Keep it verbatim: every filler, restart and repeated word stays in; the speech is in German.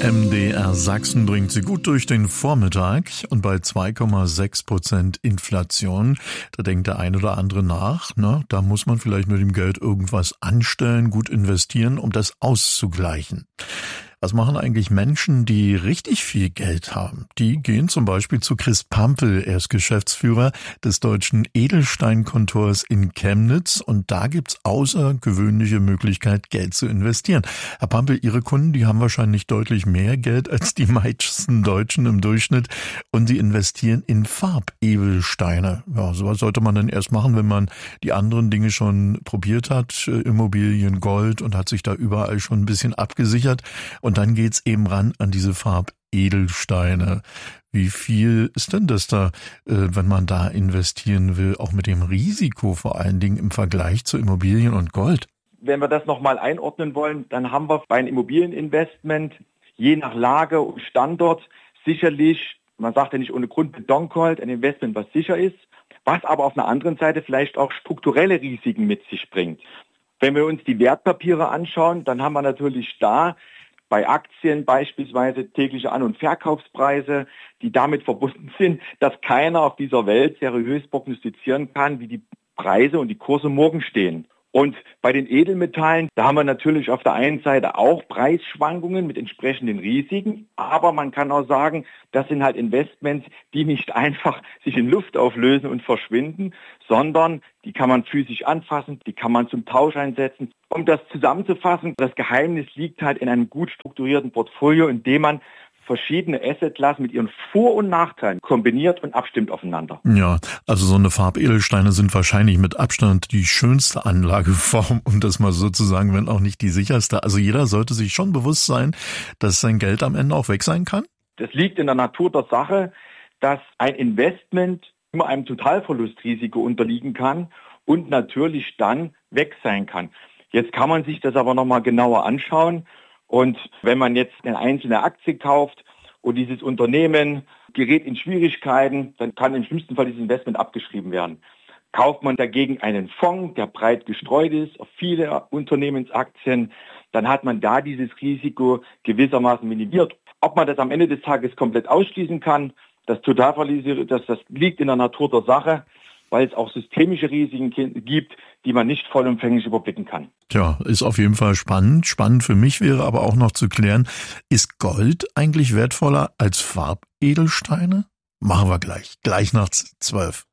M D R Sachsen bringt Sie gut durch den Vormittag und bei zwei Komma sechs Prozent Inflation, da denkt der ein oder andere nach, ne, da muss man vielleicht mit dem Geld irgendwas anstellen, gut investieren, um das auszugleichen. Was machen eigentlich Menschen, die richtig viel Geld haben? Die gehen zum Beispiel zu Chris Pampel. Er ist Geschäftsführer des Deutschen Edelsteinkontors in Chemnitz. Und da gibt's außergewöhnliche Möglichkeit, Geld zu investieren. Herr Pampel, Ihre Kunden, die haben wahrscheinlich deutlich mehr Geld als die meisten Deutschen im Durchschnitt. Und sie investieren in Farbedelsteine. Ja, sowas sollte man dann erst machen, wenn man die anderen Dinge schon probiert hat. Immobilien, Gold, und hat sich da überall schon ein bisschen abgesichert. Und Und dann geht's eben ran an diese Farbedelsteine. Wie viel ist denn das da, wenn man da investieren will, auch mit dem Risiko vor allen Dingen im Vergleich zu Immobilien und Gold? Wenn wir das nochmal einordnen wollen, dann haben wir bei einem Immobilieninvestment je nach Lage und Standort sicherlich, man sagt ja nicht ohne Grund Betongold, ein Investment, was sicher ist, was aber auf einer anderen Seite vielleicht auch strukturelle Risiken mit sich bringt. Wenn wir uns die Wertpapiere anschauen, dann haben wir natürlich da bei Aktien beispielsweise tägliche An- und Verkaufspreise, die damit verbunden sind, dass keiner auf dieser Welt seriös prognostizieren kann, wie die Preise und die Kurse morgen stehen. Und bei den Edelmetallen, da haben wir natürlich auf der einen Seite auch Preisschwankungen mit entsprechenden Risiken, aber man kann auch sagen, das sind halt Investments, die nicht einfach sich in Luft auflösen und verschwinden, sondern die kann man physisch anfassen, die kann man zum Tausch einsetzen. Um das zusammenzufassen, das Geheimnis liegt halt in einem gut strukturierten Portfolio, in dem man verschiedene Assetklassen mit ihren Vor- und Nachteilen kombiniert und abstimmt aufeinander. Ja, also so eine Farbedelsteine sind wahrscheinlich mit Abstand die schönste Anlageform, um das mal so zu sagen, wenn auch nicht die sicherste. Also jeder sollte sich schon bewusst sein, dass sein Geld am Ende auch weg sein kann? Das liegt in der Natur der Sache, dass ein Investment immer einem Totalverlustrisiko unterliegen kann und natürlich dann weg sein kann. Jetzt kann man sich das aber nochmal genauer anschauen. Und wenn man jetzt eine einzelne Aktie kauft und dieses Unternehmen gerät in Schwierigkeiten, dann kann im schlimmsten Fall dieses Investment abgeschrieben werden. Kauft man dagegen einen Fonds, der breit gestreut ist auf viele Unternehmensaktien, dann hat man da dieses Risiko gewissermaßen minimiert. Ob man das am Ende des Tages komplett ausschließen kann, das Totalverlust, das, das liegt in der Natur der Sache, weil es auch systemische Risiken gibt, die man nicht vollumfänglich überblicken kann. Tja, ist auf jeden Fall spannend. Spannend für mich wäre aber auch noch zu klären, ist Gold eigentlich wertvoller als Farbedelsteine? Machen wir gleich, gleich nach zwölf.